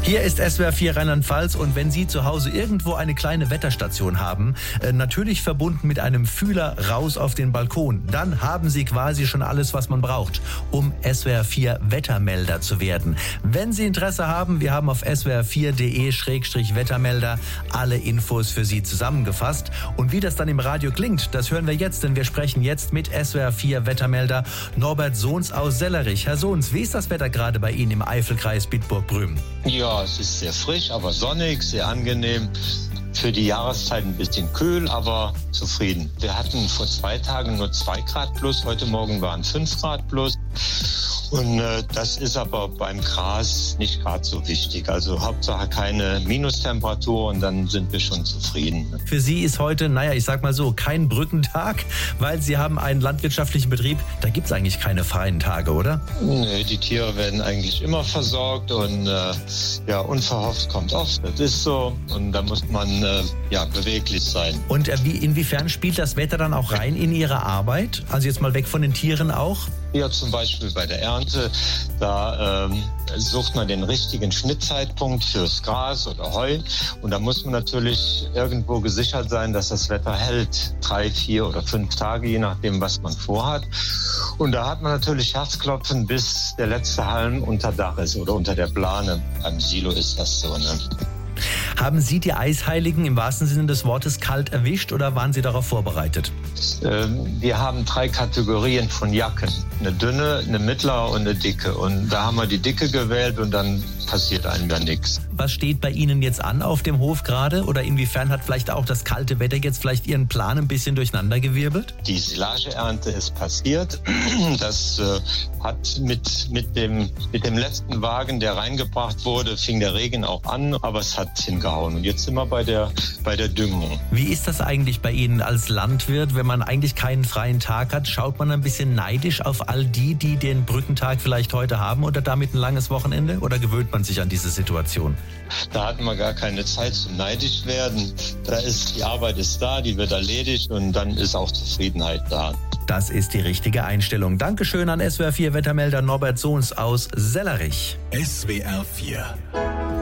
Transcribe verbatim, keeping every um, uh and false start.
Hier ist S W R vier Rheinland-Pfalz und wenn Sie zu Hause irgendwo eine kleine Wetterstation haben, äh, natürlich verbunden mit einem Fühler raus auf den Balkon, dann haben Sie quasi schon alles, was man braucht, um S W R vier Wettermelder zu werden. Wenn Sie Interesse haben, wir haben auf s w r vier punkt d e Schrägstrich Wettermelder alle Infos für Sie zusammengefasst. Und wie das dann im Radio klingt, das hören wir jetzt, denn wir sprechen jetzt mit S W R vier Wettermelder Norbert Sohns aus Sellerich. Herr Sohns, wie ist das Wetter gerade bei Ihnen im Eifelkreis Bitburg-Prüm? Ja, es ist sehr frisch, aber sonnig, sehr angenehm. Für die Jahreszeit ein bisschen kühl, aber zufrieden. Wir hatten vor zwei Tagen nur zwei Grad plus, heute Morgen waren fünf Grad plus. Und äh, das ist aber beim Gras nicht gerade so wichtig. Also Hauptsache keine Minustemperatur und dann sind wir schon zufrieden. Für Sie ist heute, naja, ich sag mal so, kein Brückentag, weil Sie haben einen landwirtschaftlichen Betrieb. Da gibt es eigentlich keine freien Tage, oder? Nee, die Tiere werden eigentlich immer versorgt und äh, ja, unverhofft kommt oft. Das ist so und da muss man äh, ja beweglich sein. Und äh, wie, inwiefern spielt das Wetter dann auch rein in Ihre Arbeit? Also jetzt mal weg von den Tieren auch? Ja, zum Beispiel bei der Ernte, da ähm, sucht man den richtigen Schnittzeitpunkt fürs Gras oder Heu. Und da muss man natürlich irgendwo gesichert sein, dass das Wetter hält. Drei, vier oder fünf Tage, je nachdem, was man vorhat. Und da hat man natürlich Herzklopfen, bis der letzte Halm unter Dach ist oder unter der Plane. Beim Silo ist das so, ne? Haben Sie die Eisheiligen im wahrsten Sinne des Wortes kalt erwischt oder waren Sie darauf vorbereitet? Ähm, wir haben drei Kategorien von Jacken. Eine dünne, eine mittlere und eine dicke. Und da haben wir die dicke gewählt und dann passiert einem ja nichts. Was steht bei Ihnen jetzt an auf dem Hof gerade? Oder inwiefern hat vielleicht auch das kalte Wetter jetzt vielleicht Ihren Plan ein bisschen durcheinandergewirbelt? Die Silageernte ist passiert. Das äh, hat mit, mit, dem, mit dem letzten Wagen, der reingebracht wurde, fing der Regen auch an, aber es hat hingehauen. Und jetzt sind wir bei der, bei der Düngung. Wie ist das eigentlich bei Ihnen als Landwirt, wenn man eigentlich keinen freien Tag hat? Schaut man ein bisschen neidisch auf all die, die den Brückentag vielleicht heute haben oder damit ein langes Wochenende? Oder gewöhnt man sich an diese Situation? Da hatten wir gar keine Zeit zum neidisch werden. Da ist, die Arbeit ist da, die wird erledigt und dann ist auch Zufriedenheit da. Das ist die richtige Einstellung. Dankeschön an S W R vier Wettermelder Norbert Sohns aus Sellerich. S W R vier